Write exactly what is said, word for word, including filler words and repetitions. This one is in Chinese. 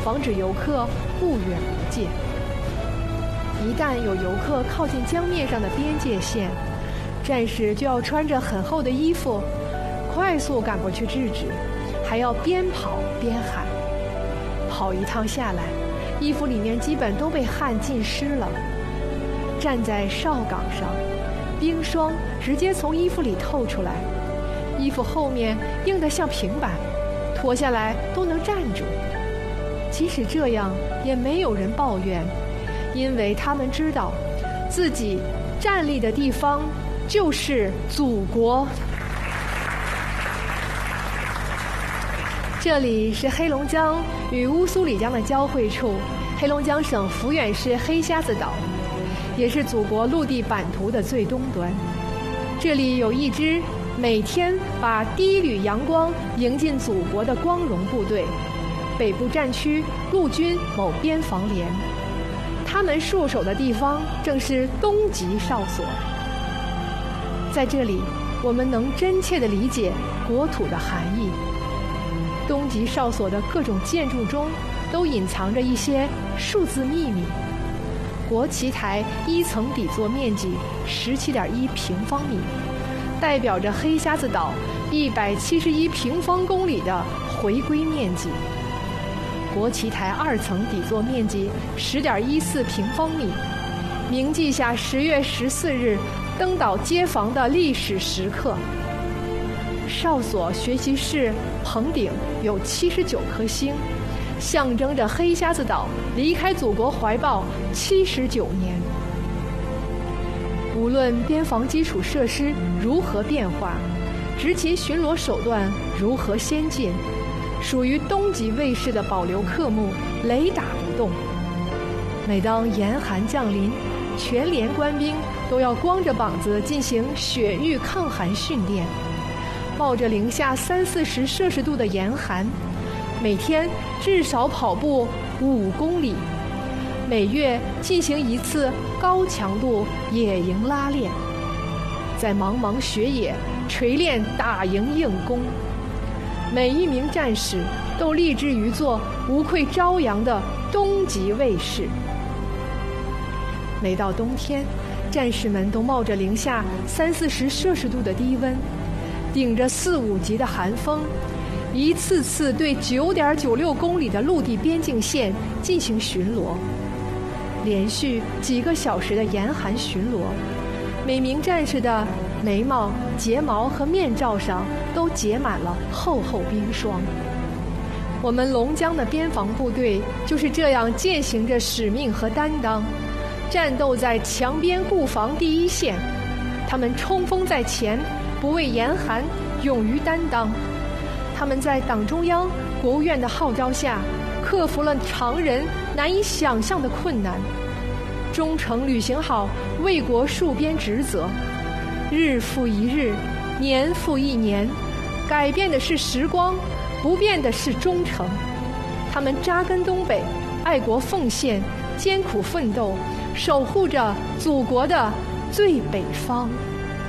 防止游客不远不近。一旦有游客靠近江面上的边界线，战士就要穿着很厚的衣服，快速赶过去制止，还要边跑边喊。跑一趟下来，衣服里面基本都被汗浸湿了。站在哨岗上，冰霜直接从衣服里透出来，衣服后面硬得像平板，脱下来都能站住。即使这样，也没有人抱怨，因为他们知道，自己站立的地方就是祖国。这里是黑龙江与乌苏里江的交汇处，黑龙江省抚远市黑瞎子岛，也是祖国陆地版图的最东端。这里有一支每天把第一缕阳光迎进祖国的光荣部队——北部战区陆军某边防连。他们戍守的地方正是东极哨所。在这里，我们能真切地理解国土的含义。东极哨所的各种建筑中都隐藏着一些数字秘密。国旗台一层底座面积十七点一平方米，代表着黑瞎子岛一百七十一平方公里的回归面积。国旗台二层底座面积十点一四平方米，铭记下十月十四日登岛接防的历史时刻。哨所学习室棚顶有七十九颗星，象征着黑瞎子岛离开祖国怀抱七十九年。无论边防基础设施如何变化，执勤巡逻手段如何先进，属于东极卫士的保留科目雷打不动。每当严寒降临，全连官兵都要光着膀子进行雪域抗寒训练。冒着零下三四十摄氏度的严寒，每天至少跑步五公里，每月进行一次高强度野营拉练，在茫茫雪野锤炼打营硬功。每一名战士都立志于做无愧朝阳的东极卫士。每到冬天，战士们都冒着零下三四十摄氏度的低温，顶着四五级的寒风，一次次对九点九六公里的陆地边境线进行巡逻。连续几个小时的严寒巡逻，每名战士的眉毛、睫毛和面罩上都结满了厚厚冰霜。我们龙江的边防部队就是这样践行着使命和担当，战斗在墙边固防第一线。他们冲锋在前，不畏严寒，勇于担当。他们在党中央、国务院的号召下，克服了常人难以想象的困难，忠诚履行好为国戍边职责。日复一日，年复一年，改变的是时光，不变的是忠诚。他们扎根东北，爱国奉献，艰苦奋斗，守护着祖国的最北方。